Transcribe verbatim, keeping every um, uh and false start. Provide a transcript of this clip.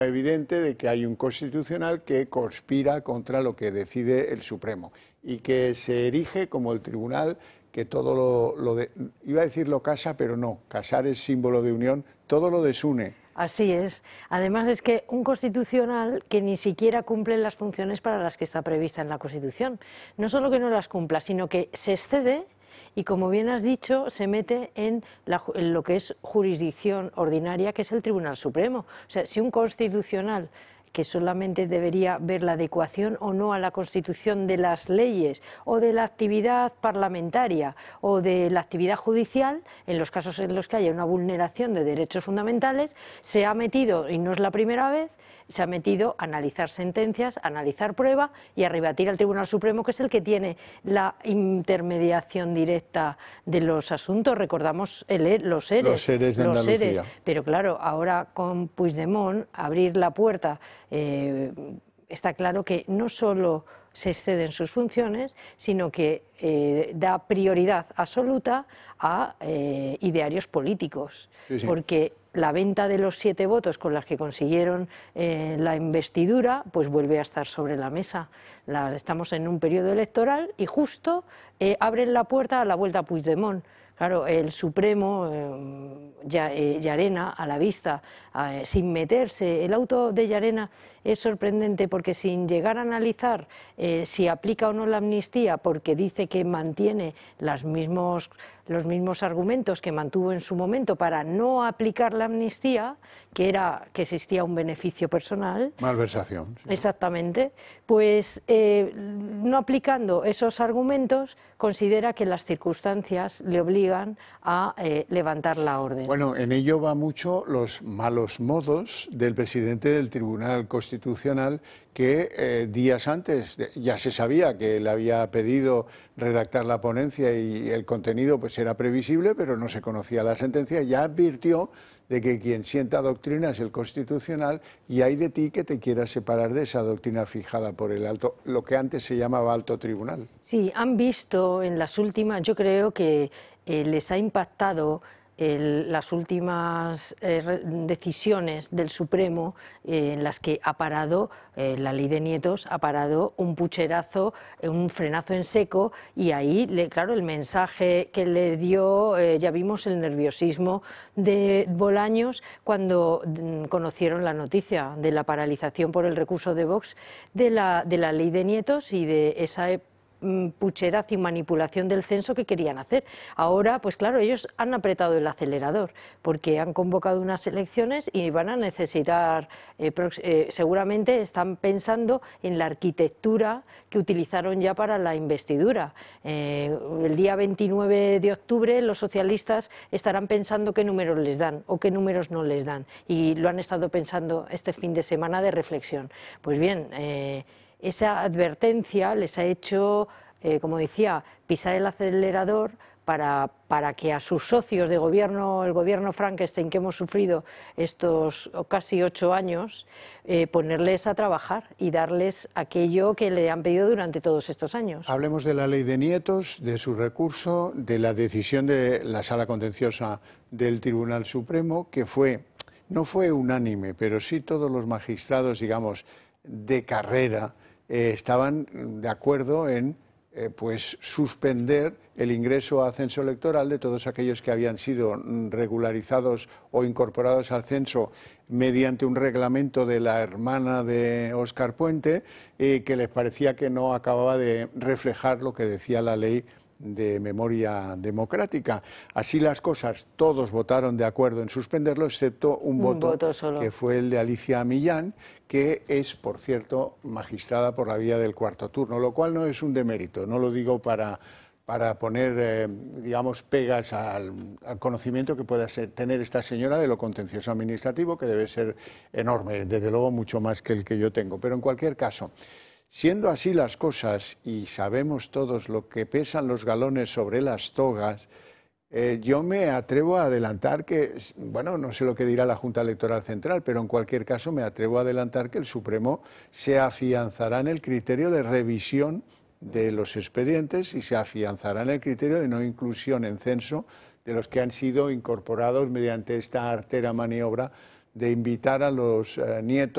evidente de que hay un constitucional que conspira contra lo que decide el Supremo y que se erige como el tribunal que todo lo, lo de, iba a decir lo casa, pero no, casar es símbolo de unión, todo lo desune. Así es. Además es que un constitucional que ni siquiera cumple las funciones para las que está prevista en la Constitución. No solo que no las cumpla, sino que se excede y, como bien has dicho, se mete en, la, en lo que es jurisdicción ordinaria, que es el Tribunal Supremo. O sea, si un constitucional que solamente debería ver la adecuación o no a la Constitución de las leyes o de la actividad parlamentaria o de la actividad judicial, en los casos en los que haya una vulneración de derechos fundamentales, se ha metido, y no es la primera vez, se ha metido a analizar sentencias, a analizar prueba y a rebatir al Tribunal Supremo, que es el que tiene la intermediación directa de los asuntos. Recordamos el, los seres. Los seres de los Andalucía. Seres. Pero claro, ahora con Puigdemont, abrir la puerta, eh, está claro que no solo se exceden sus funciones, sino que eh, da prioridad absoluta a eh, idearios políticos. Sí, sí. Porque la venta de los siete votos con las que consiguieron eh, la investidura, pues vuelve a estar sobre la mesa. La, estamos en un periodo electoral y justo eh, abren la puerta a la vuelta a Puigdemont. Claro, el Supremo, eh, Llarena a la vista, eh, sin meterse, el auto de Llarena es sorprendente porque sin llegar a analizar eh, si aplica o no la amnistía, porque dice que mantiene los mismos, los mismos argumentos que mantuvo en su momento para no aplicar la amnistía, que era que existía un beneficio personal. Malversación. Sí. Exactamente. Pues eh, no aplicando esos argumentos, considera que las circunstancias le obligan a eh, levantar la orden. Bueno, en ello va mucho los malos modos del presidente del Tribunal Constitucional, que eh, días antes de, ya se sabía que él había pedido redactar la ponencia y el contenido pues era previsible, pero no se conocía la sentencia. Ya advirtió de que quien sienta doctrina es el Constitucional y hay de ti que te quieras separar de esa doctrina fijada por el alto, lo que antes se llamaba Alto Tribunal. Sí, han visto en las últimas, yo creo que eh, les ha impactado El, las últimas eh, decisiones del Supremo eh, en las que ha parado eh, la ley de Nietos, ha parado un pucherazo, eh, un frenazo en seco, y ahí, le, claro, el mensaje que le dio, eh, ya vimos el nerviosismo de Bolaños cuando mm, conocieron la noticia de la paralización por el recurso de Vox de la, de la ley de Nietos y de esa pucherazo y manipulación del censo que querían hacer. Ahora, pues claro, ellos han apretado el acelerador porque han convocado unas elecciones y van a necesitar, eh, eh, seguramente están pensando en la arquitectura que utilizaron ya para la investidura. Eh, el día veintinueve de octubre los socialistas estarán pensando qué números les dan o qué números no les dan, y lo han estado pensando este fin de semana de reflexión. Pues bien, eh, esa advertencia les ha hecho, eh, como decía, pisar el acelerador para, para que a sus socios de gobierno, el gobierno Frankenstein que hemos sufrido estos casi ocho años, eh, ponerles a trabajar y darles aquello que le han pedido durante todos estos años. Hablemos de la ley de Nietos, de su recurso, de la decisión de la Sala Contenciosa del Tribunal Supremo, que fue, no fue unánime, pero sí todos los magistrados, digamos, de carrera, Eh, estaban de acuerdo en eh, pues suspender el ingreso a censo electoral de todos aquellos que habían sido regularizados o incorporados al censo mediante un reglamento de la hermana de Óscar Puente, eh, que les parecía que no acababa de reflejar lo que decía la ley de memoria democrática. Así las cosas, todos votaron de acuerdo en suspenderlo, excepto un, un voto, voto solo. que fue el de Alicia Millán, que es, por cierto, magistrada por la vía del cuarto turno, lo cual no es un demérito, no lo digo para, para poner, eh, digamos, pegas al, al conocimiento que pueda ser, tener esta señora de lo contencioso administrativo, que debe ser enorme, desde luego mucho más que el que yo tengo, pero en cualquier caso, siendo así las cosas, y sabemos todos lo que pesan los galones sobre las togas, eh, yo me atrevo a adelantar que, bueno, no sé lo que dirá la Junta Electoral Central, pero en cualquier caso me atrevo a adelantar que el Supremo se afianzará en el criterio de revisión de los expedientes y se afianzará en el criterio de no inclusión en censo de los que han sido incorporados mediante esta artera maniobra de invitar a los eh, nietos